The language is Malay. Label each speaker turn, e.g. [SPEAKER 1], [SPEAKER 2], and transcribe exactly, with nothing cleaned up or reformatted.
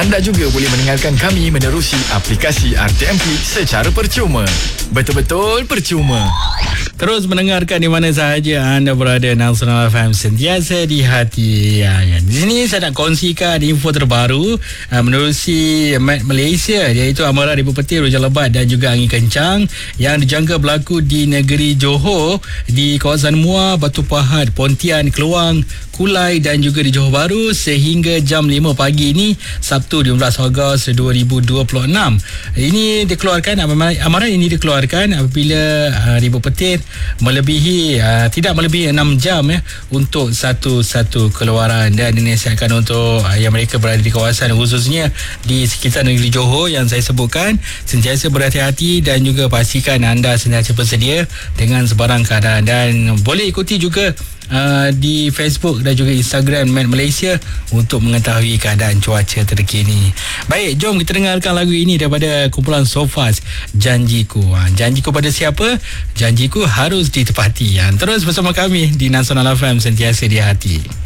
[SPEAKER 1] Anda juga boleh mendengarkan kami menerusi aplikasi R T M P secara percuma. Betul-betul percuma.
[SPEAKER 2] Terus mendengarkan di mana sahaja anda berada. Nasional F M sentiasa di hati. Ya, ya. Di sini saya nak kongsikan info terbaru uh, menerusi Met Malaysia, iaitu amaran ribu petir, hujan lebat dan juga angin kencang yang dijangka berlaku di negeri Johor, di kawasan Muar, Batu Pahat, Pontian, Keluang, Kulai dan juga di Johor Bahru sehingga jam lima pagi ini, Sabtu lima belas Ogos dua ribu dua puluh enam. Ini dikeluarkan, amaran ini dikeluarkan apabila uh, ribu petir melebihi uh, tidak melebihi enam jam ya untuk satu-satu keluaran, dan dinasihatkan untuk uh, yang mereka berada di kawasan khususnya di sekitar negeri Johor yang saya sebutkan, sentiasa berhati-hati dan juga pastikan anda sentiasa bersedia dengan sebarang keadaan, dan boleh ikuti juga Uh, di Facebook dan juga Instagram Met Malaysia untuk mengetahui keadaan cuaca terkini. Baik, jom kita dengarkan lagu ini daripada kumpulan Sofas, Janjiku. Ha, janjiku pada siapa? Janjiku harus ditepati. Ha, terus bersama kami di Nasional F M sentiasa di hati.